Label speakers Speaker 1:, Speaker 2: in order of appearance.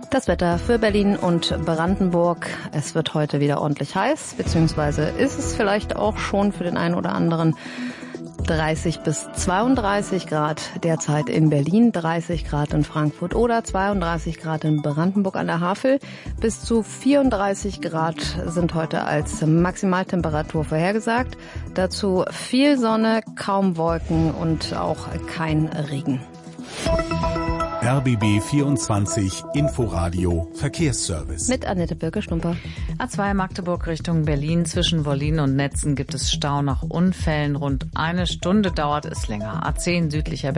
Speaker 1: Das Wetter für Berlin und Brandenburg. Es wird heute wieder ordentlich heiß, beziehungsweise ist es vielleicht auch schon für den einen oder anderen 30 bis 32 Grad derzeit in Berlin, 30 Grad in Frankfurt oder 32 Grad in Brandenburg an der Havel. Bis zu 34 Grad sind heute als Maximaltemperatur vorhergesagt. Dazu viel Sonne, kaum Wolken und auch kein Regen.
Speaker 2: RBB 24 Inforadio Verkehrsservice.
Speaker 1: Mit Annette Birke-Stumper.
Speaker 3: A2 Magdeburg Richtung Berlin. Zwischen Wollin und Netzen gibt es Stau nach Unfällen. Rund eine Stunde dauert es länger. A10 südlicher